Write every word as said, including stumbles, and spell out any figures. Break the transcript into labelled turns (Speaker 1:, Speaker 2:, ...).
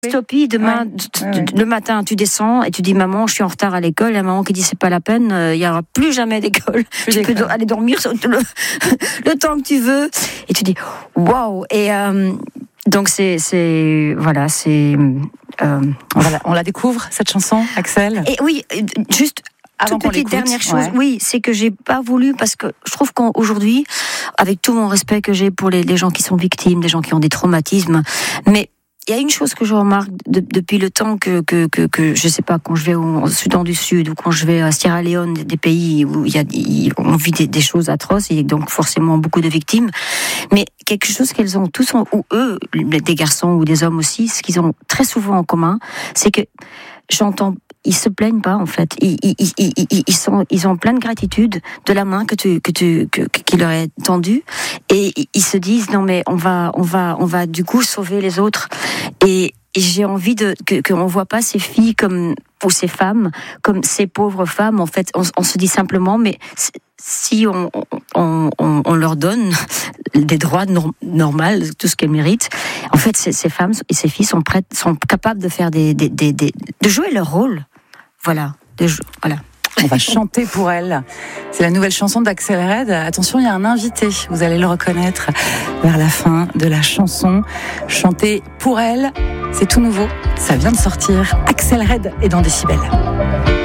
Speaker 1: Stopie, demain, ouais, ouais, ouais. le matin, tu descends et tu dis maman, je suis en retard à l'école. La maman qui dit c'est pas la peine, il euh, y aura plus jamais d'école. Plus tu d'école. peux do- aller dormir le, le temps que tu veux. Et tu dis waouh. Et euh, donc c'est c'est voilà c'est. Euh,
Speaker 2: on, la, on la découvre cette chanson, Axel.
Speaker 1: Et oui, juste.
Speaker 2: Avant
Speaker 1: Toute petite dernière chose, ouais. oui, c'est que j'ai pas voulu, parce que je trouve qu'aujourd'hui, avec tout mon respect que j'ai pour les, les gens qui sont victimes, les gens qui ont des traumatismes, mais il y a une chose que je remarque de, depuis le temps que, que, que, que, je sais pas, quand je vais au, au Soudan du Sud ou quand je vais à Sierra Leone, des pays où il y a, il, on vit des, des choses atroces, et donc forcément beaucoup de victimes, mais quelque chose qu'elles ont tous, en, ou eux, des garçons ou des hommes aussi, ce qu'ils ont très souvent en commun, c'est que j'entends, ils se plaignent pas en fait. Ils, ils, ils, ils, ils sont, ils ont plein de gratitude de la main que tu, que tu, que, qui leur est tendue, et ils se disent non mais on va, on va, on va du coup sauver les autres. Et, et j'ai envie de que qu'on voit pas ces filles comme ou ces femmes comme ces pauvres femmes. En fait, on, on se dit simplement mais si on, on, on, on leur donne des droits norm, normaux, tout ce qu'elles méritent, en fait, ces, ces femmes et ces filles sont prêtes, sont capables de faire des, des, des, des de jouer leur rôle. Voilà, de jou- voilà.
Speaker 2: On va chanter pour elle. C'est la nouvelle chanson d'Axel Red. Attention, il y a un invité. Vous allez le reconnaître vers la fin de la chanson. Chanter pour elle, c'est tout nouveau. Ça vient de sortir. Axel Red est dans Décibel.